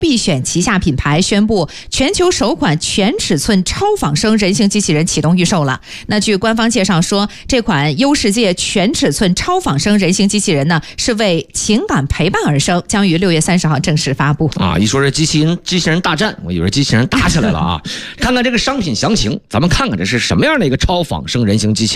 必选旗下品牌宣布，全球首款全尺寸超仿生人形机器人启动预售了。那据官方介绍说，这款优世界全尺寸超仿生人形机器人呢，是为情感陪伴而生，将于6月30号正式发布。 一说这机器人大战，我以为机器人打起来了啊！看看这个商品详情，咱们看看这是什么样的一个超仿生人形机器人。